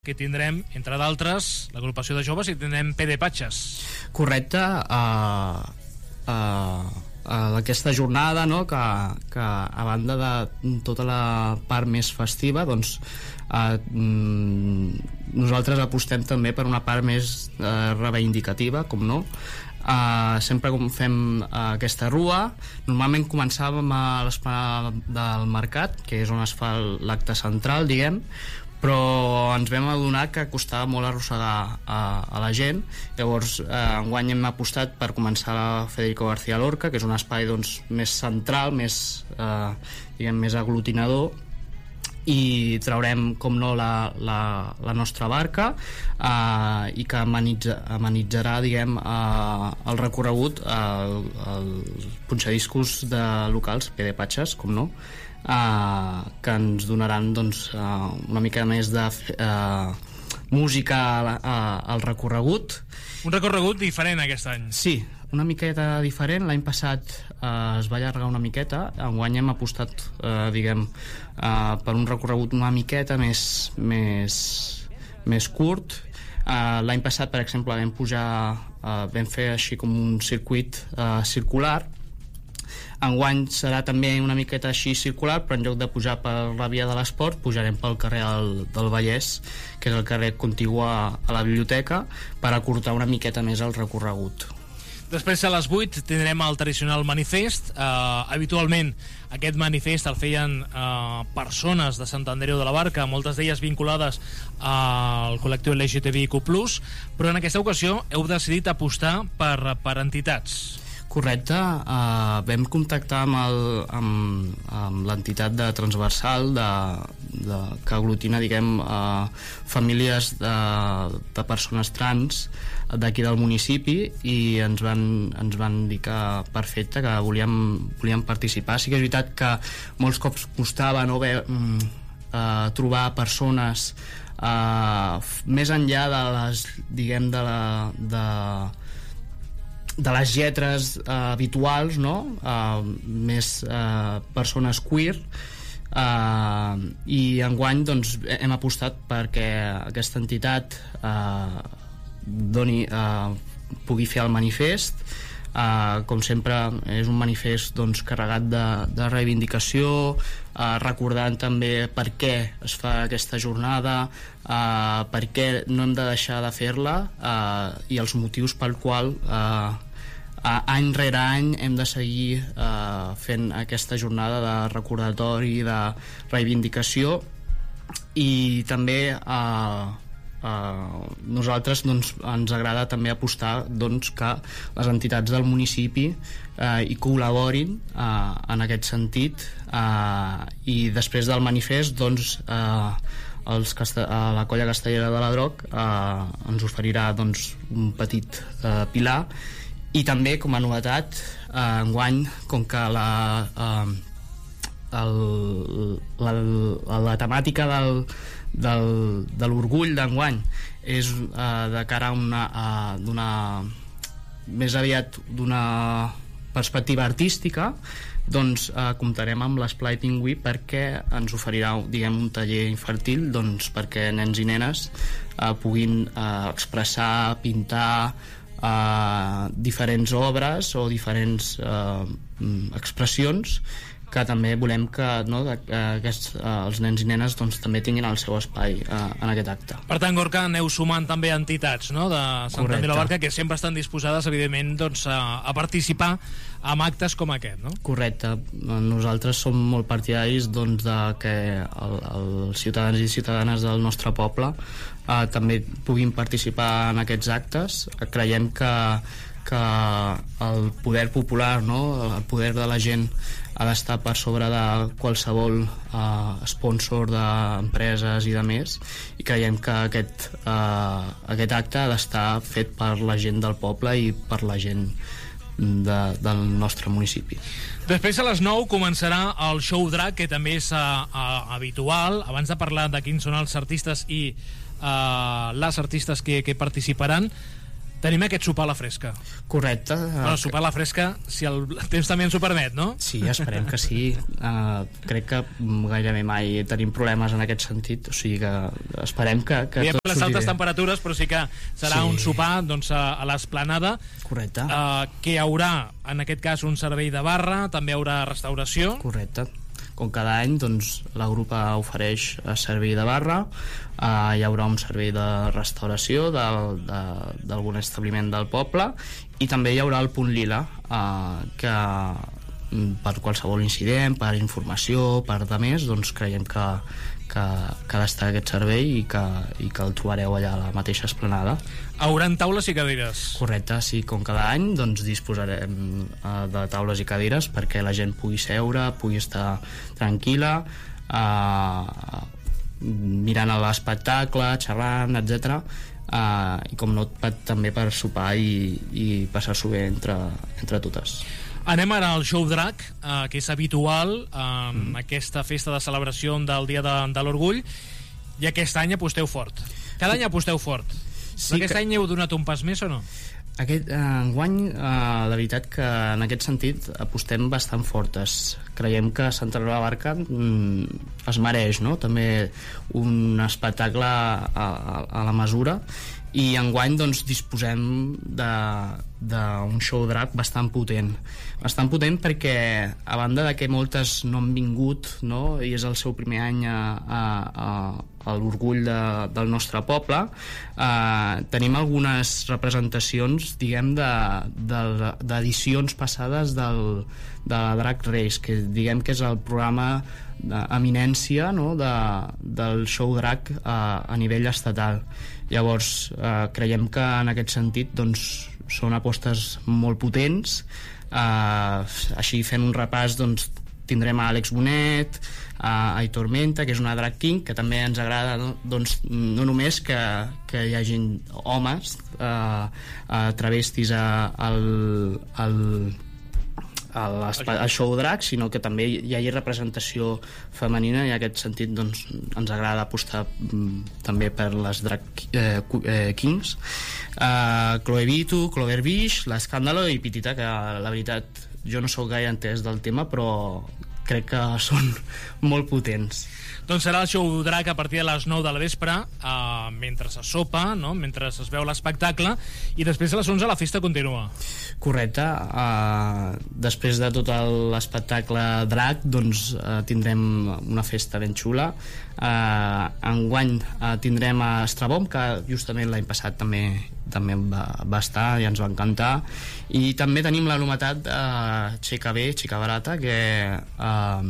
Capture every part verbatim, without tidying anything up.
que tindrem, entre d'altres, l'agrupació de joves i tindrem P D Patxes. Correcte. uh, uh, uh, aquesta jornada, no? que, que a banda de tota la part més festiva, doncs uh, mm, nosaltres apostem també per una part més uh, reivindicativa, com no. Uh, sempre com fem uh, aquesta rua, normalment començàvem a l'esplanada del mercat, que és on es fa l'acte central, diguem, però ens vam adonar que costava molt arrossegar a, a la gent. Llavors eh, enguany hem apostat per començar a Federico García Lorca, que és un espai doncs, més central, més, eh, diguem, més aglutinador, i traurem, com no, la, la, la nostra barca eh, i que amenitza, amenitzarà, diguem, eh, el recorregut al eh, punxadiscos de locals, P D Patxes, com no, Uh, que ens donaran doncs, uh, una mica més de uh, música uh, al recorregut. Un recorregut diferent aquest any. Sí, una miqueta diferent. L'any passat uh, es va allargar una miqueta, enguany hem apostat uh, diguem, uh, per un recorregut una miqueta més, més, més curt. Uh, l'any passat, per exemple, vam pujar, uh, vam fer així com un circuit uh, circular. Enguany serà també una miqueta així circular, però en lloc de pujar per la via de l'esport pujarem pel carrer del, del Vallès, que és el carrer contigu a, a la biblioteca, per acurtar una miqueta més el recorregut. Després a les vuit tindrem el tradicional manifest. Uh, habitualment aquest manifest el feien uh, persones de Sant Andreu de la Barca, moltes d'elles vinculades al col·lectiu L G T B I Q plus, però en aquesta ocasió heu decidit apostar per, per entitats. Correcte, uh, vam contactar amb, el, amb, amb l'entitat de Transversal de, de, que aglutina, diguem, uh, famílies de, de persones trans d'aquí del municipi, i ens van, ens van dir que perfecte, que volíem, volíem participar. Sí que és veritat que molts cops costava no, bé, uh, trobar persones uh, més enllà de les, diguem, de la... De, de les lletres eh, habituals, no? Eh, més eh, persones queer, eh, i enguany doncs, hem apostat perquè aquesta entitat eh, doni, eh, pugui fer el manifest. Uh, com sempre és un manifest doncs, carregat de, de reivindicació, uh, recordant també per què es fa aquesta jornada, uh, per què no hem de deixar de fer-la, uh, i els motius pel qual uh, uh, any rere any hem de seguir uh, fent aquesta jornada de recordatori, de reivindicació. I també uh, Uh, nosaltres doncs, ens agrada també apostar doncs, que les entitats del municipi uh, hi col·laborin uh, en aquest sentit, uh, i després del manifest doncs, uh, els casta- uh, la colla castellera de la Droc uh, ens oferirà doncs, un petit uh, pilar. I també, com a novetat, uh, enguany, com que la uh, el, la, la, la temàtica del del, de l'orgull d'enguany és eh, de cara a una, a, d'una més aviat d'una perspectiva artística, doncs eh, comptarem amb l'Esplai Pingüí perquè ens oferirà, diguem, un taller infantil, doncs, perquè nens i nenes eh, puguin eh, expressar, pintar eh, diferents obres o diferents eh, expressions, que també volem que, no, de, uh, aquests, uh, els nens i nenes doncs, també tinguin el seu espai uh, en aquest acte. Per tant, Gorka, aneu sumant també entitats, no?, de Sant Andreu de la Barca, que sempre estan disposades, evidentment, doncs, a, a participar en actes com aquest, no? Correcte. Nosaltres som molt partidaris doncs, de que el, els ciutadans i ciutadanes del nostre poble uh, també puguin participar en aquests actes. Creiem que, que el poder popular, no?, el poder de la gent ha d'estar per sobre de qualsevol eh, sponsor d'empreses i de més, i creiem que aquest, eh, aquest acte ha d'estar fet per la gent del poble i per la gent de, del nostre municipi. Després a les nou començarà el show drag, que també és uh, uh, habitual. Abans de parlar de quins són els artistes i uh, les artistes que, que participaran, Tenim aquest sopar a la fresca. Correcte. Bueno, sopar a la fresca, si el temps també ens ho permet, no? Sí, esperem que sí. Uh, crec que gairebé mai tenim problemes en aquest sentit, o sigui que esperem que, que Diem tot les altes bé. temperatures, però sí que serà Sí. un sopar doncs, a, a l'esplanada. Correcte. Uh, que hi haurà, en aquest cas, un servei de barra, també hi haurà restauració. Correcte. Com cada any, doncs, la grupa ofereix servei de barra, eh, hi haurà un servei de restauració d'algun establiment del poble, i també hi haurà el punt lila, eh, que per qualsevol incident, per informació, per de més, doncs creiem que, que, que ha d'estar aquest servei i que, i que el trobareu allà a la mateixa esplanada. Hauran taules i cadires. Correcte, sí, com cada any doncs disposarem eh, de taules i cadires perquè la gent pugui seure, pugui estar tranquil·la, eh, mirant l'espectacle, xerrant, etcètera. Eh, i com no, també per sopar i, i passar-s'ho bé entre, entre totes. Anem ara al show drag, eh, que és habitual en mm. aquesta festa de celebració del Dia de, de l'Orgull, i aquest any aposteu fort. Cada any aposteu fort. Sí, aquest que... any heu donat un pas més o no? Aquest eh, enguany, eh, la veritat que en aquest sentit apostem bastant fortes. Creiem que Sant Andreu de la Barca mm, es mereix, no?, també un espectacle a, a, a la mesura, i enguany doncs disposem d'un show drag bastant potent bastant potent perquè a banda de que moltes no han vingut, no?, i és el seu primer any a, a, a, a l'orgull de, del nostre poble, eh, tenim algunes representacions, diguem, d'edicions de, de, passades del, de la Drag Race, que diguem que és el programa d'eminència, no?, de, del show drag a, a nivell estatal. Llavors eh, creiem que en aquest sentit doncs, són apostes molt potents. eh, així fent un repàs doncs, tindrem a Àlex Bonet, a Aitor Menta, que és una drag king, que també ens agrada, no, doncs, no només que, que hi hagin homes eh, eh, travestis a, al, al al, al show drag, sinó que també hi hagi representació femenina, i en aquest sentit doncs, ens agrada apostar mm, també per les drag eh, eh, kings, eh, Chloe Vitu, Clover Bish, l'Escàndalo i Pitita, que la veritat jo no sóc gaire entès del tema, però crec que són molt potents. Doncs serà el show drag a partir de les nou de la vespre, eh, mentre se sopa, no?, mentre es veu l'espectacle, i després a les onze la festa continua. Correcte. Uh, després de tot l'espectacle drag, doncs uh, tindrem una festa ben xula. Uh, enguany uh, tindrem a Estrabom, que justament l'any passat també també va, va estar i ens va encantar, i també tenim la novetat de uh, Xica B, Xica Barata, que uh,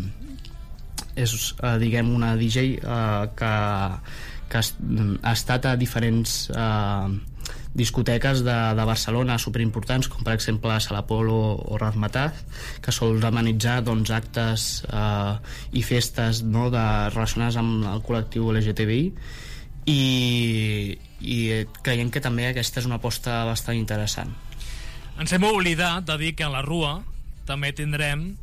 és, uh, diguem, una D J uh, que, que ha estat a diferents uh, discoteques de, de Barcelona superimportants, com per exemple Sala Polo o Razmataz, que sol amenitzar doncs, actes eh, i festes, no?, de, relacionades amb el col·lectiu L G T B I, i, i creiem que també aquesta és una aposta bastant interessant. Ens hem oblidat de dir que a la Rua també tindrem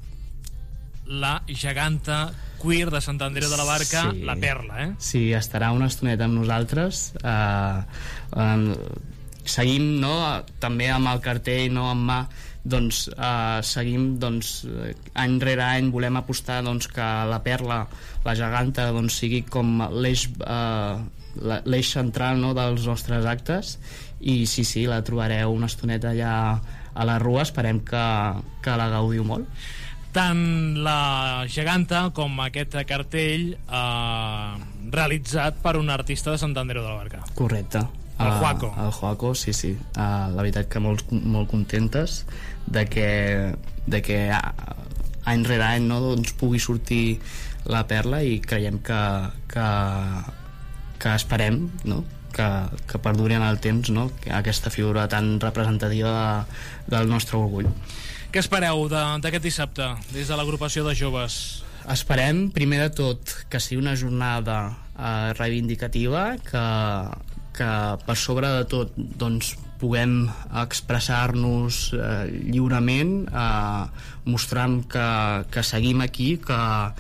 la geganta queer de Sant Andreu de la Barca, sí, la Perla, eh? Sí, estarà una estoneta amb nosaltres. Eh, eh, seguim, no?, també amb el cartell, no?, en mà, doncs eh, seguim, doncs, any rere any volem apostar, doncs, que la Perla, la geganta, doncs, sigui com l'eix eh, l'eix central, no?, dels nostres actes, i sí, sí, la trobareu una estoneta allà a la Rua. Esperem que, que la gaudiu molt. Tant la geganta com aquest cartell eh, realitzat per un artista de Sant Andreu de la Barca. Correcte. El Juaco. Uh, el Juaco, sí, sí. Uh, la veritat que molt, molt contentes de que, de que any rere any, no?, doncs, pugui sortir la Perla, i creiem que, que, que esperem, no?, que, que perduri en el temps, no?, aquesta figura tan representativa de, del nostre orgull. Què espereu d'aquest dissabte des de l'agrupació de joves? Esperem, primer de tot, que sigui una jornada eh, reivindicativa, que, que per sobre de tot doncs, puguem expressar-nos eh, lliurement, eh, mostrant que, que seguim aquí, que,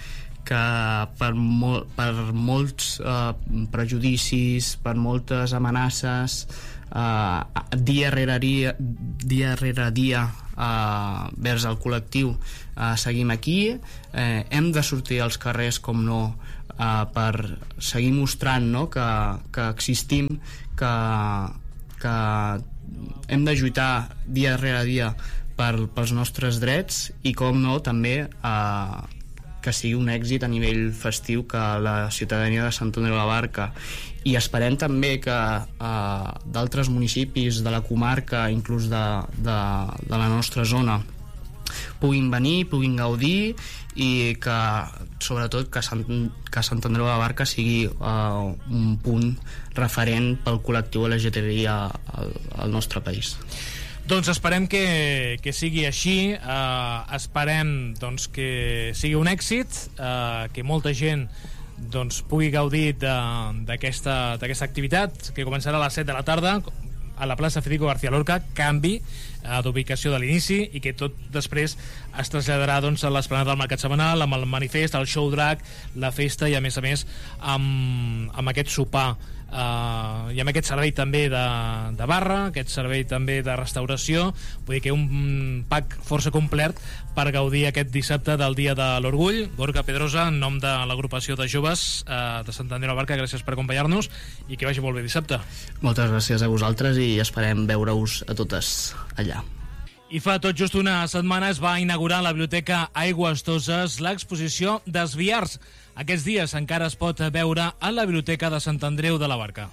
que per, mol, per molts uh, prejudicis, per moltes amenaces, uh, dia rere dia, dia, rere dia uh, vers el col·lectiu, uh, seguim aquí. Eh, hem de sortir als carrers, com no, uh, per seguir mostrant, no?, que, que existim, que, que hem de lluitar dia rere dia per, pels nostres drets, i com no també uh, que sigui un èxit a nivell festiu, que la ciutadania de Sant Andreu de la Barca, i esperem també que eh, d'altres municipis de la comarca, inclús de, de, de la nostra zona, puguin venir, puguin gaudir, i que sobretot que Sant, que Sant Andreu de la Barca sigui eh, un punt referent pel col·lectiu L G T B I al, al nostre país. Doncs esperem que, que sigui així, eh, esperem doncs, que sigui un èxit, eh, que molta gent doncs, pugui gaudir d'aquesta activitat, que començarà a les set de la tarda a la plaça Federico García Lorca, canvi eh, d'ubicació de l'inici, i que tot després es traslladarà doncs, a l'esplanada del Mercat Setmanal, amb el manifest, el show drag, la festa, i a més a més amb, amb aquest sopar. Uh, i amb aquest servei també de, de barra, aquest servei també de restauració, vull dir que un pack força complet per gaudir aquest dissabte del Dia de l'Orgull. Gorka Pedrosa, en nom de l'agrupació de joves uh, de Sant Andreu de la Barca, gràcies per acompanyar-nos i que vagi molt bé dissabte. Moltes gràcies a vosaltres i esperem veure-us a totes allà. I fa tot just una setmana es va inaugurar a la Biblioteca Aigües Toses l'exposició Desviars. Aquests dies encara es pot veure a la Biblioteca de Sant Andreu de la Barca.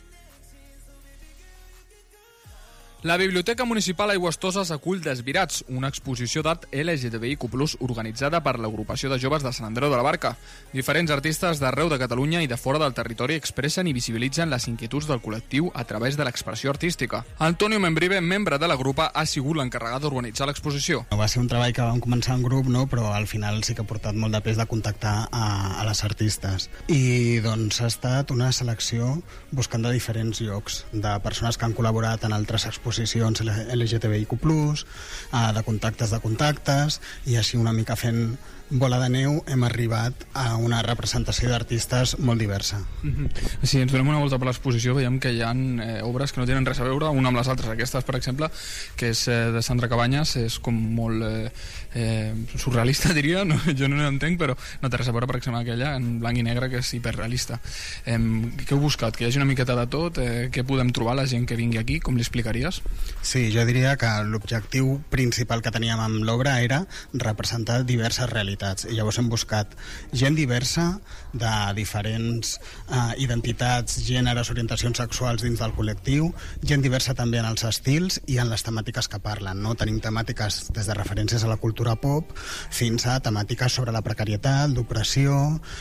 La Biblioteca Municipal Aigües Toses acull Desvirats, una exposició d'art L G T B I Q plus, organitzada per l'agrupació de joves de Sant Andreu de la Barca. Diferents artistes d'arreu de Catalunya i de fora del territori expressen i visibilitzen les inquietuds del col·lectiu a través de l'expressió artística. Antonio Membrive, membre de la grupa, ha sigut l'encarregat d'organitzar l'exposició. Va ser un treball que vam començar en grup, no? Però al final sí que ha portat molt de pes de contactar a, a les artistes. I doncs ha estat una selecció buscant de diferents llocs, de persones que han col·laborat en altres exposicions exposicions L G T B I Q plus, de contactes de contactes, i així una mica fent bola de neu hem arribat a una representació d'artistes molt diversa. Mm-hmm. Si ens donem una volta per l'exposició veiem que hi ha eh, obres que no tenen res a veure una amb les altres. Aquestes, per exemple, que és eh, de Sandra Cabanyes, és com molt eh, eh, surrealista, diria, no? Jo no l'entenc, però no té res a veure, per exemple, aquella en blanc i negre, que és hiperrealista. Eh, què heu buscat? Que hi hagi una miqueta de tot? Eh, què podem trobar la gent que vingui aquí? Com li explicaries? Sí, jo diria que l'objectiu principal que teníem amb l'obra era representar diverses realitats. I llavors hem buscat gent diversa de diferents eh, identitats, gèneres, orientacions sexuals dins del col·lectiu, gent diversa també en els estils i en les temàtiques que parlen, no? Tenim temàtiques des de referències a la cultura pop fins a temàtiques sobre la precarietat, l'opressió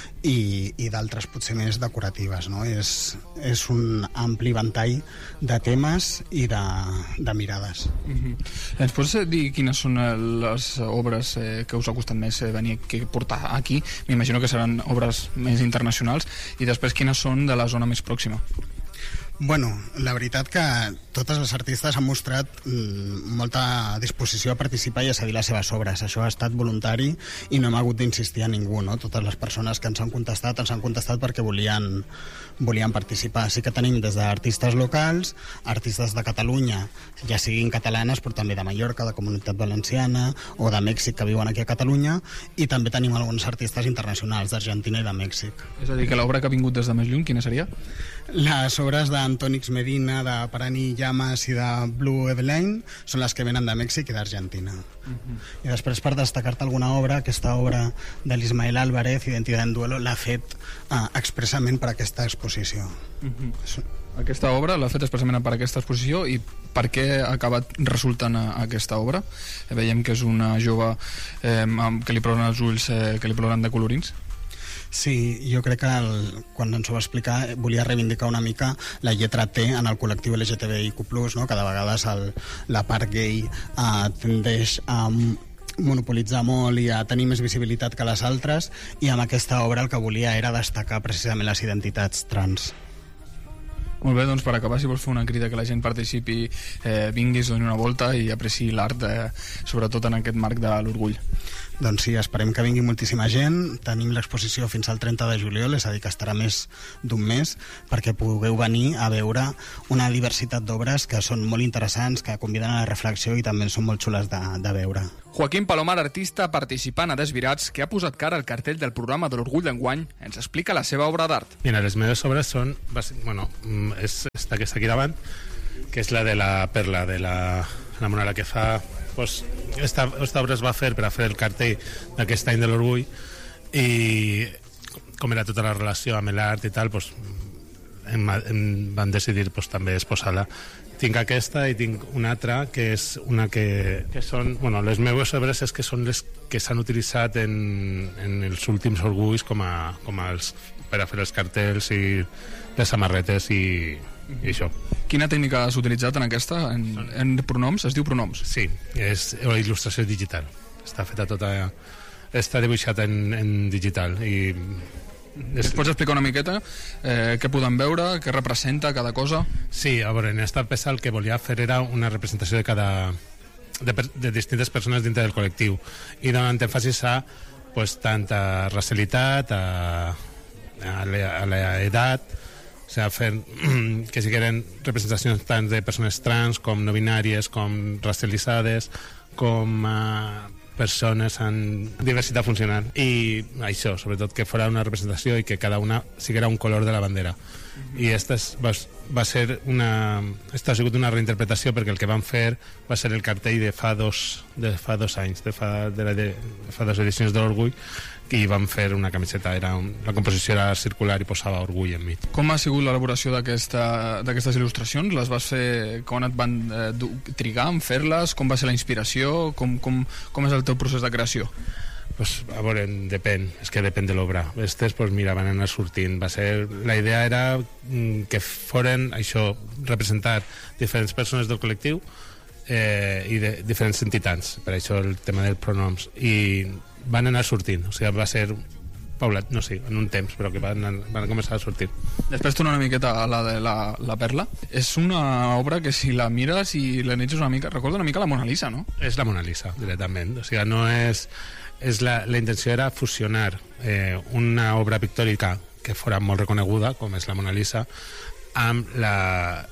i, i d'altres potser més decoratives, no? És, és un ampli ventall de temes i de, de mirades. Mm-hmm. Ens pots dir quines són les obres eh, que us ha costat més eh, venir que portar aquí? M'imagino que seran obres més internacionals, i després quines són de la zona més pròxima? Bueno, la veritat que totes les artistes han mostrat mm, molta disposició a participar i a cedir les seves obres. Això ha estat voluntari i no hem hagut d'insistir a ningú, no? Totes les persones que ens han contestat ens han contestat perquè volien, volien participar. Sí que tenim des d'artistes locals, artistes de Catalunya, ja siguin catalanes, però també de Mallorca, de Comunitat Valenciana o de Mèxic, que viuen aquí a Catalunya, i també tenim alguns artistes internacionals d'Argentina i de Mèxic. És a dir, que l'obra que ha vingut des de més lluny, quina seria? Les obres d'Antònix Medina, de Parani Llamas i de Blue Eveline són les que venen de Mèxic i d'Argentina. Uh-huh. I després, per destacar-te alguna obra, aquesta obra de l'Ismael Álvarez, Identitat en duelo, l'ha fet uh, expressament per aquesta exposició. Uh-huh. Aquesta obra l'ha fet expressament per aquesta exposició, i per què ha acabat resultant a, a aquesta obra? Eh, veiem que és una jove eh, que li ploren els ulls, eh, que li ploren de colorins. Sí, jo crec que el, quan ens ho va explicar volia reivindicar una mica la lletra T en el col·lectiu L G T B I Q plus, no? Que de vegades el, la part gay eh, tendeix a monopolitzar molt i a tenir més visibilitat que les altres, i amb aquesta obra el que volia era destacar precisament les identitats trans. Molt bé, doncs per acabar, si vols fer una crida que la gent participi, eh, vinguis, doni una volta i apreciï l'art, eh, sobretot en aquest marc de l'orgull. Doncs sí, esperem que vingui moltíssima gent. Tenim l'exposició fins al trenta de juliol, és a dir, que estarà més d'un mes, perquè pugueu venir a veure una diversitat d'obres que són molt interessants, que conviden a la reflexió i també són molt xules de, de veure. Joaquim Palomar, artista participant a Desvirats, que ha posat cara al cartell del programa de l'Orgull d'enguany, ens explica la seva obra d'art. Mira, les meves obres són... Bueno, és esta que està aquí davant, que és la de la perla, de la, la mona la que fa... Pues, esta, esta obra es va fer per a fer el cartell d'aquest any de l'Orgull, i com era tota la relació amb l'art i tal, pues, em, em van decidir pues, també exposar-la. Tinc aquesta i tinc una altra que és una que, que són, bueno, les meves obres és que són les que s'han utilitzat en, en els últims orgulls com a, com a els, per a fer els cartells i les samarretes i, i això. Quina tècnica has utilitzat en aquesta? En, en pronoms? Es diu pronoms? Sí, és il·lustració digital. Està feta tota... Està dibuixat en, en digital i... Es pots explicar una miqueta eh, què podem veure, què representa cada cosa? Sí, a veure, en esta peça el que volia fer era una representació de cada de, de distintes persones dintre del col·lectiu i donant èmfasis a pues, tant a racialitat, a, a, la, a la edat, o sigui, fer que si eren representacions tant de persones trans com no binàries, com racialitzades, com uh, persones amb diversitat funcional, i això, sobretot que fora una representació i que cada una siguera un color de la bandera. I esta és, va, va ser una esta ha sigut una reinterpretació, perquè el que van fer va ser el cartell de fa dos, de fa dos anys de fa, de la, de, de fa dos edicions de l'Orgull, i van fer una camiseta, era un, la composició era circular i posava Orgull enmig. Com ha sigut l'elaboració d'aquestes il·lustracions? Les vas fer, quan et van eh, trigar en fer-les? Com va ser la inspiració? Com, com, com és el teu procés de creació? Pues, a veure, depèn, és que depèn de l'obra. Estes, pues, mira, van anar sortint. Va ser, la idea era que foren, això, representar diferents persones del col·lectiu eh, i de diferents entitats, per això el tema dels pronoms, i van anar sortint, o sigui, va ser paulat, no sé, en un temps, però que van, van començar a sortir. Després torno una miqueta a la de la, la perla. És una obra que si la mires i l'analitzes una mica, recorda una mica la Mona Lisa, no? És la Mona Lisa, directament, o sigui, no és... és la, la intenció era fusionar eh, una obra pictòrica que fora molt reconeguda, com és la Mona Lisa, amb la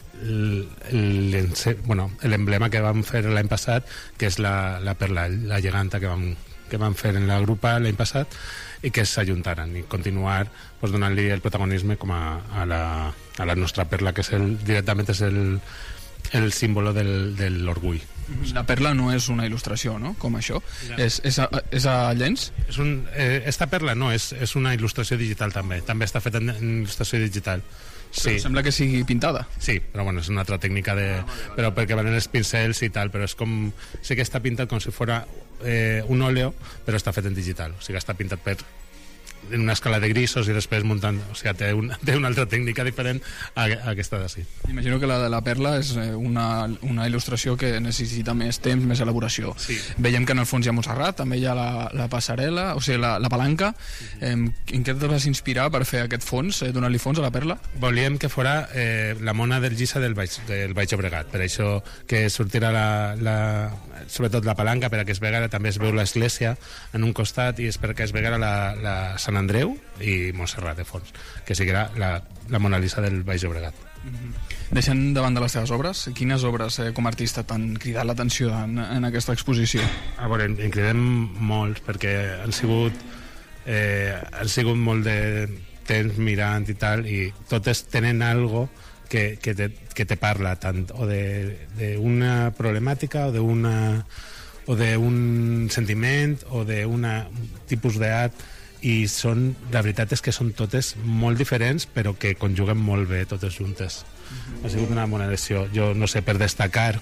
bueno, l'emblema que vam fer l'any passat, que és la, la perla, la geganta que vam, que vam fer en la grupa l'any passat, i que s'ajuntaren i continuar pues, donant-li el protagonisme com a, a, la, a la nostra perla, que és el, directament és el, el símbolo del, de l'orgull. La perla no és una il·lustració, no? Com això. Ja. És, és, a, és a llenç? És un, eh, esta perla no, és, és una il·lustració digital també. També està feta en, en il·lustració digital. Sí. Però sembla que sigui pintada. Sí, però bueno, és una altra tècnica de... però perquè van els pincels i tal, però és com... sí que està pintat com si fora eh, un óleo, però està fet en digital. O sigui, està pintat per en una escala de grisos i després muntant, o sigui, té, un, té una altra tècnica diferent a, a aquesta d'ací. Imagino que la de la perla és una, una il·lustració que necessita més temps, més elaboració. Sí. Veiem que en el fons hi ha Montserrat, també hi ha la, la passarel·la, o sigui, la, la palanca. Uh-huh. eh, en què et vas inspirar per fer aquest fons, eh, donar-li fons a la perla? Volíem que fora eh, la mona del Gisa del Baix, del Baix Llobregat, per això que sortirà la, la, sobretot la palanca, per a que es vegara, també es veu l'església en un costat, i és perquè es vegara la, la Sant Andreu i Montserrat de fons, que siguera la, la Mona Lisa del Baix Llobregat. Mm-hmm. Deixant davant de les teves obres, quines obres eh, com a artista t'han cridat l'atenció en, en aquesta exposició? A veure, en, en cridem molts, perquè han sigut eh, han sigut molt de temps mirant i tal, i totes tenen algo que, que, te, que te parla tant o d'una problemàtica o d'una o d'un sentiment o d'un tipus d'art, i són, la veritat és que són totes molt diferents, però que conjuguen molt bé totes juntes. Mm-hmm. Ha sigut una bona elecció. Jo no sé, per destacar,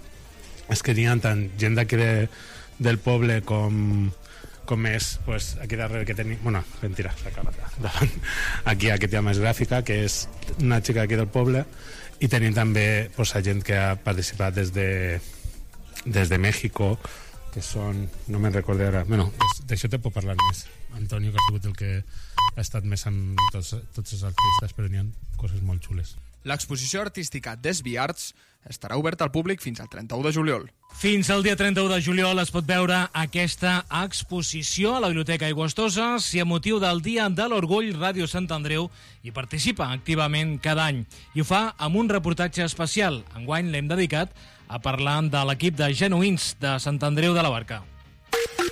és que n'hi ha tant gent d'aquí de, del poble com, com és, pues, aquí darrere que tenim... Bueno, mentira, s'acaba davant. Aquí aquest hi ha més gràfica, que és una xica d'aquí del poble, i tenim també pues, gent que ha participat des de, des de México, que són... no me'n recordo ara... Bueno, d'això te puc parlar més. Antonio, que ha sigut el que ha estat més amb tots, tots els artistes, però n'hi ha coses molt xules. L'exposició artística Desviarts estarà oberta al públic fins al trenta-u de juliol. Fins al dia trenta-u de juliol es pot veure aquesta exposició a la Biblioteca Aigües-Tossa si a motiu del Dia de l'Orgull Ràdio Sant Andreu hi participa activament cada any. I ho fa amb un reportatge especial. Enguany l'hem dedicat a parlar de l'equip de genuïns de Sant Andreu de la Barca.